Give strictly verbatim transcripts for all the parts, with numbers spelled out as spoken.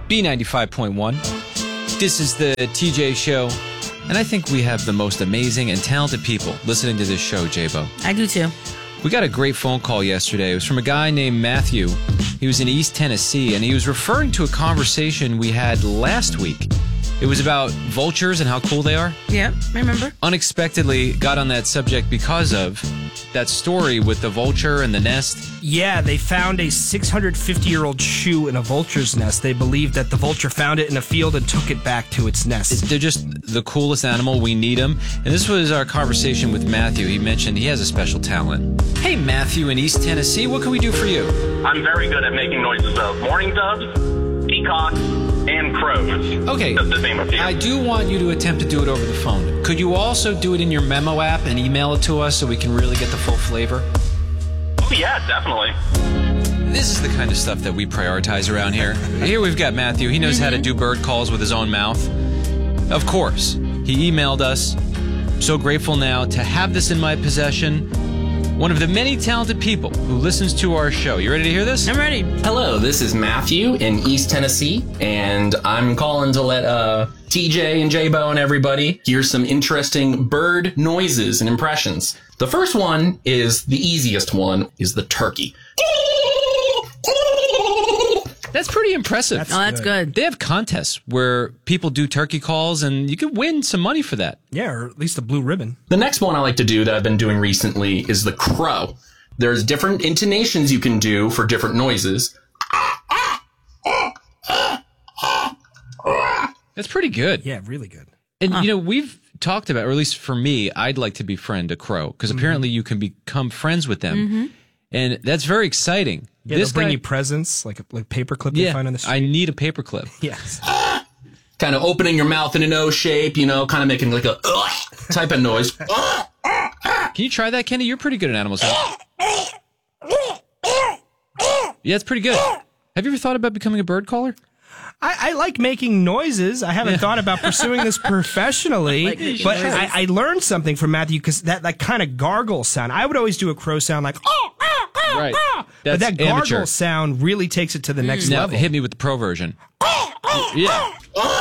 B ninety-five point one. This is the T J Show, and I think we have the most amazing and talented people listening to this show, J-Bo. I do too. We got a great phone call yesterday. It was from a guy named Matthew. He was in East Tennessee, and he was referring to a conversation we had last week. It was about vultures and how cool they are. Yeah, I remember. Unexpectedly got on that subject because of that story with the vulture and the nest. Yeah, they found a six hundred fifty-year-old shoe in a vulture's nest. They believe that the vulture found it in a field and took it back to its nest. They're just the coolest animal. We need them. And this was our conversation with Matthew. He mentioned he has a special talent. Hey, Matthew in East Tennessee, what can we do for you? I'm very good at making noises of mourning doves, peacocks, and crows. Okay, Just to name a few. I do want you to attempt to do it over the phone. Could you also do it in your memo app and email it to us so we can really get the full flavor? Oh, yeah, definitely. This is the kind of stuff that we prioritize around here. Here we've got Matthew. He knows how to do bird calls with his own mouth. Of course, he emailed us. So grateful now to have this in my possession. One of the many talented people who listens to our show. You ready to hear this? I'm ready. Hello, this is Matthew in East Tennessee, and I'm calling to let uh, T J and J-Bo and everybody hear some interesting bird noises and impressions. The first one is the easiest one, is the turkey. That's pretty impressive. That's Oh, that's good. They have contests where people do turkey calls, and you could win some money for that. Yeah, or at least a blue ribbon. The next one I like to do that I've been doing recently is the crow. There's different intonations you can do for different noises. That's pretty good. Yeah, really good. And, you know, we've talked about, or at least for me, I'd like to befriend a crow, because apparently you can become friends with them. And that's very exciting. Yeah, this they'll bring guy, you presents, like a like paperclip they yeah, find on the street. I need a paperclip. Yes. Kind of opening your mouth in an O shape, you know, kind of making like a ugh type of noise. Can you try that, Kenny? You're pretty good at animal sounds. Yeah, it's pretty good. Have you ever thought about becoming a bird caller? I, I like making noises. I haven't thought about pursuing this professionally, Like making but noises. I, I learned something from Matthew because that, that kind of gargle sound. I would always do a crow sound like, oh, ah, ah, Right. ah. That's But that gargle amateur. sound really takes it to the next Now, level. hit me with the pro version. Yeah.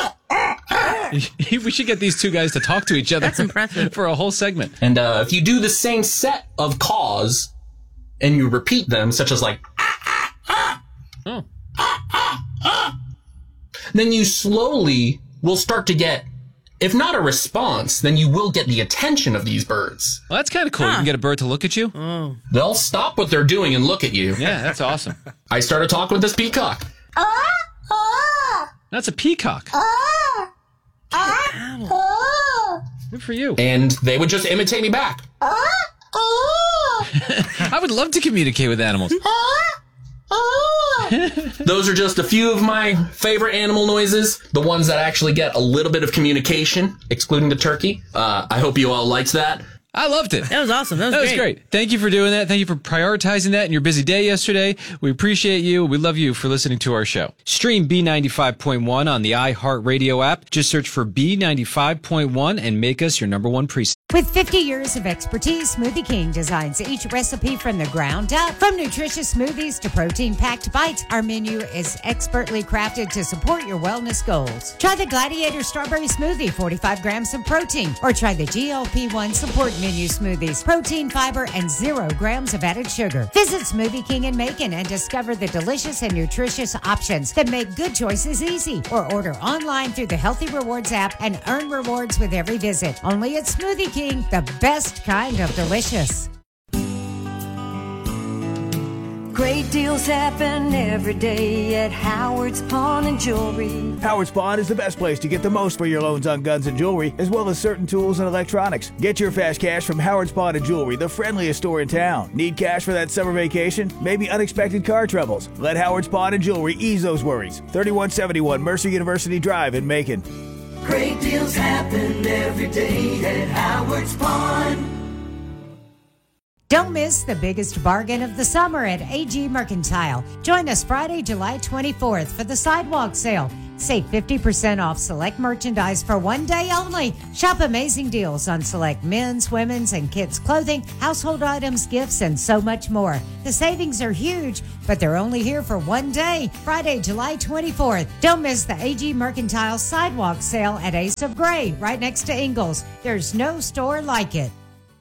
We should get these two guys to talk to each other. That's impressive. For a whole segment. And uh, if you do the same set of caws and you repeat them, such as like, Oh. then you slowly will start to get, if not a response, then you will get the attention of these birds. Well, that's kind of cool. You can get a bird to look at you. They'll stop what they're doing and look at you. Yeah, that's awesome. I started talking with this peacock. That's a peacock. Good for you. And they would just imitate me back. I would love to communicate with animals. Those are just a few of my favorite animal noises, the ones that actually get a little bit of communication, excluding the turkey. Uh, I hope you all liked that. I loved it. That was awesome. That was, That was great. great. Thank you for doing that. Thank you for prioritizing that in your busy day yesterday. We appreciate you. We love you for listening to our show. Stream B ninety-five point one on the iHeartRadio app. Just search for B ninety-five point one and make us your number one preset. With fifty years of expertise, Smoothie King designs each recipe from the ground up. From nutritious smoothies to protein-packed bites, our menu is expertly crafted to support your wellness goals. Try the Gladiator Strawberry Smoothie, forty-five grams of protein, or try the G L P one Support Menu Smoothies, protein, fiber, and zero grams of added sugar. Visit Smoothie King in Macon and discover the delicious and nutritious options that make good choices easy. Or order online through the Healthy Rewards app and earn rewards with every visit. Only at Smoothie King, the best kind of delicious. Great deals happen every day at Howard's Pawn and Jewelry. Howard's Pawn is the best place to get the most for your loans on guns and jewelry, as well as certain tools and electronics. Get your fast cash from Howard's Pawn and Jewelry, the friendliest store in town. Need cash for that summer vacation? Maybe unexpected car troubles? Let Howard's Pawn and Jewelry ease those worries. thirty-one seventy-one Mercer University Drive in Macon. Great deals happen every day at Howard's Pawn. Don't miss the biggest bargain of the summer at A G Mercantile. Join us Friday, July twenty-fourth for the sidewalk sale. Save fifty percent off select merchandise for one day only. Shop amazing deals on select men's, women's, and kids' clothing, household items, gifts, and so much more. The savings are huge, but they're only here for one day, Friday, July twenty-fourth. Don't miss the A G Mercantile Sidewalk Sale at Ace of Gray, right next to Ingles. There's no store like it.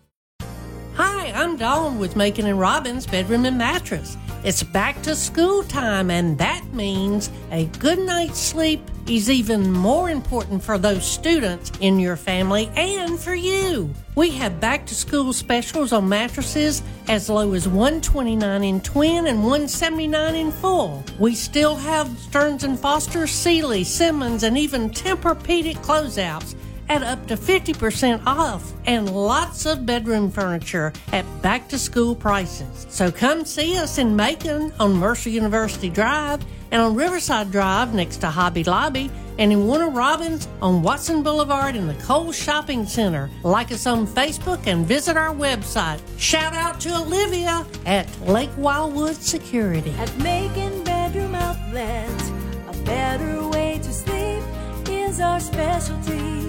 Hi, I'm Dawn with Macon and Robbins Bedroom and Mattress. It's back to school time, and that means a good night's sleep is even more important for those students in your family and for you. We have back to school specials on mattresses as low as one hundred twenty-nine dollars in twin and one hundred seventy-nine dollars in full. We still have Stearns and Foster, Sealy, Simmons, and even Tempur-Pedic closeouts at up to fifty percent off, and lots of bedroom furniture at back-to-school prices. So come see us in Macon on Mercer University Drive and on Riverside Drive next to Hobby Lobby, and in Warner Robins on Watson Boulevard in the Kohl's Shopping Center. Like us on Facebook and visit our website. Shout out to Olivia at Lake Wildwood Security. At Macon Bedroom Outlets, a better way to sleep is our specialty.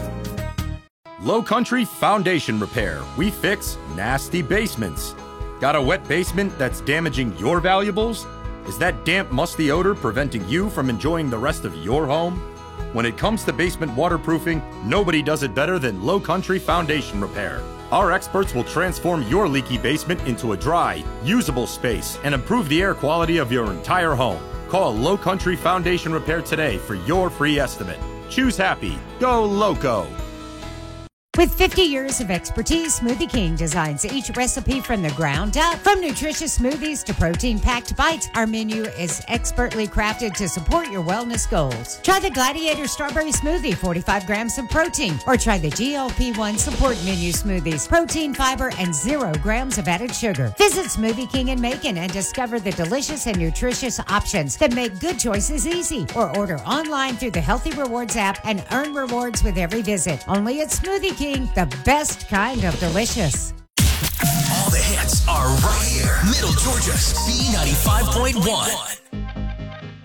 Low Country Foundation Repair. We fix nasty basements. Got a wet basement that's damaging your valuables? Is that damp, musty odor preventing you from enjoying the rest of your home? When it comes to basement waterproofing, nobody does it better than Low Country Foundation Repair. Our experts will transform your leaky basement into a dry, usable space and improve the air quality of your entire home. Call Low Country Foundation Repair today for your free estimate. Choose happy. Go Loco. With fifty years of expertise, Smoothie King designs each recipe from the ground up. From nutritious smoothies to protein-packed bites, our menu is expertly crafted to support your wellness goals. Try the Gladiator Strawberry Smoothie, forty-five grams of protein, or try the G L P one Support Menu Smoothies, protein, fiber, and zero grams of added sugar. Visit Smoothie King in Macon and discover the delicious and nutritious options that make good choices easy. Or order online through the Healthy Rewards app and earn rewards with every visit. Only at Smoothie King. The best kind of delicious. All the hits are right here. Middle Georgia's B ninety-five point one.